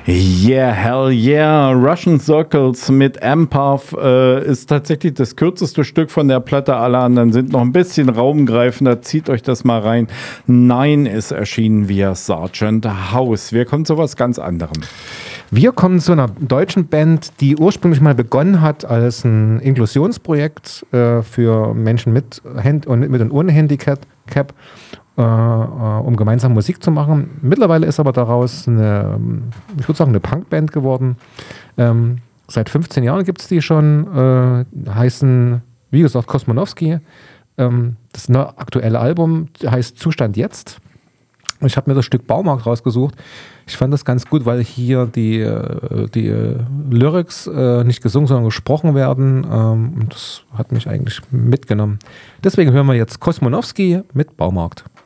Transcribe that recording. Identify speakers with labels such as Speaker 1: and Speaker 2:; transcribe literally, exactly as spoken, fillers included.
Speaker 1: Yeah, hell yeah. Russian Circles mit Empath äh, ist tatsächlich das kürzeste Stück von der Platte. Alle anderen sind noch ein bisschen raumgreifender. Zieht euch das mal rein. Nein ist erschienen via Sergeant House. Wir kommen zu was ganz anderem.
Speaker 2: Wir kommen zu einer deutschen Band, die ursprünglich mal begonnen hat als ein Inklusionsprojekt äh, für Menschen mit, Hand und mit und ohne Handicap, Cap, äh, um gemeinsam Musik zu machen. Mittlerweile ist aber daraus eine, ich würde sagen, eine Punkband geworden. Ähm, seit fünfzehn Jahren gibt es die schon, äh, heißen, wie gesagt, Kosmonowski. Ähm, das neue aktuelle Album heißt Zustand jetzt. Ich habe mir das Stück Baumarkt rausgesucht. Ich fand das ganz gut, weil hier die, die Lyrics äh, nicht gesungen, sondern gesprochen werden. Ähm, und das hat mich eigentlich mitgenommen. Deswegen hören wir jetzt Kosmonowski mit Baumarkt.